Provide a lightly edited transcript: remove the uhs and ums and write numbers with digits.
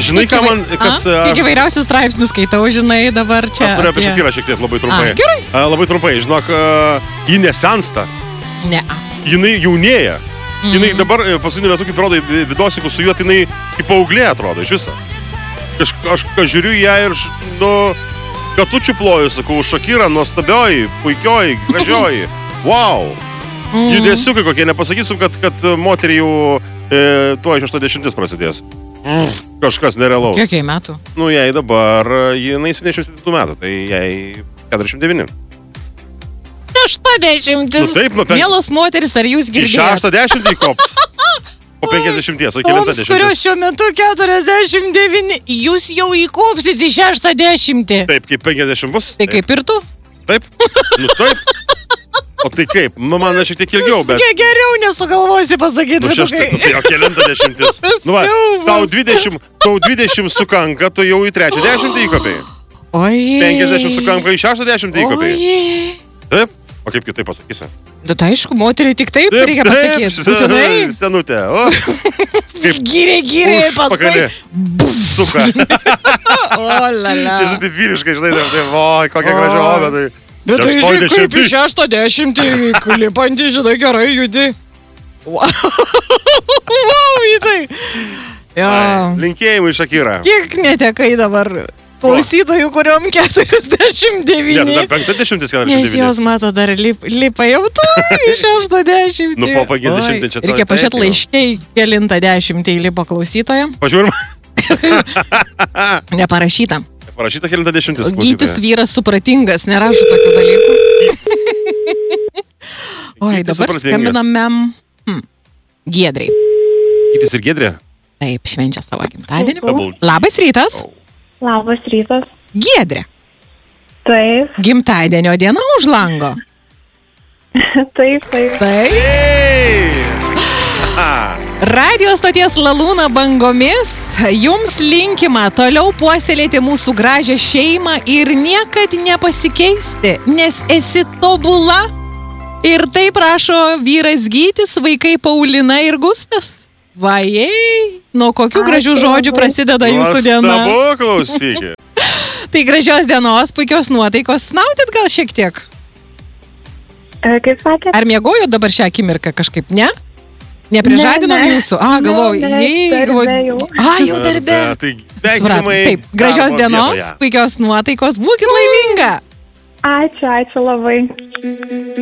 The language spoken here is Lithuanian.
Žinai, ką man... Kiek įvairiausių straipsnių skaitau, žinai, dabar čia. Aš norėjau apie Shakirą šiek tiek labai trumpai. Gerai. Labai trumpai, žinok, ji nesensta. Ne. Jinai jaunėja. Jinai dabar, paskutiniu metu, kaip rodo vidosikus su juo, tai jinai kaip paauglė atrodo iš viso. Aš žiūriu ją ir, katučių ploju, sakau, Shakira, nuostabioji, puikioji, gražioji. Wow. Judesiukai kokie, nepasakysiu, kad moteriai jau tuoj 80 prasidės. Kažkas nerealaus. Kiek metų? Nu, jai dabar, jinai 72 metų, tai jai 49. 80. Nu taip, Mielos moteris, ar jūs girdėjote? Į 60 kops. Po 50, o kelintą 10. Kurios šiuo metu 49, jūs jau įkopsit į 60. Taip, kaip 50 bus. Tai kaip ir tu? Taip, nu taip. O tai kaip? Nu, man šiek tiek ilgiau, bet... Kiek geriau nesugalvosi pasakyti. Nu, tai o kelintą 10. Nu, va, tau 20 sukanka, tu jau į 30 įkopiai. Oi. 50 sukanka į 60 įkopiai. Taip? O kaip kitaip pasakysi? Bet aišku, moteriai tik taip reikia pasakyti. Taip, senutė. Gyrė, paskui. Suka. O, lala. Čia žinai, vyriškai, žinai, oi, kokia gražia obė, tai... Bet tai žinai, kaip į 60, klipantį, žinai, gerai judi. Wow, į tai. Linkėjimai, Shakira. Kiek netekai dabar klausytojų, kuriuom 49. Ne, dar 50, 49. Nes jos, mato, dar lipa jau tu į 60. Nu, po 50 čia. Reikia pažiūrėti laiškiai, kelintą 10 lipa klausytojam. Pažiūrėm. Neparašyta. Parašyta kelintą 10. Gytis vyras supratingas, nerašo tokių dalykų. Oi, dabar skambinam Giedrei. Gytis ir Giedrė? Taip, švenčia savo gimtadienį. Labas rytas. Labas rytas. Giedrė. Taip. Gimtadienio diena už lango. Taip. Radio stoties Lalūna bangomis jums linkima toliau puoselėti mūsų gražią šeimą ir niekad nepasikeisti, nes esi tobula. Ir taip prašo vyras Gytis, vaikai Paulina ir Gustas. Vajei, nuo kokių gražių žodžių prasideda jūsų diena. Nuostabu, klausykit. Tai gražios dienos, puikios nuotaikos. Snautit gal šiek tiek? Kaip sakėt? Ar miegojot dabar šią akimirką kažkaip, ne? Neprižadinom jūsų? Galvoju. Jau darbe. Taip, gražios dienos, puikios nuotaikos, būkit laiminga. Ačiū labai.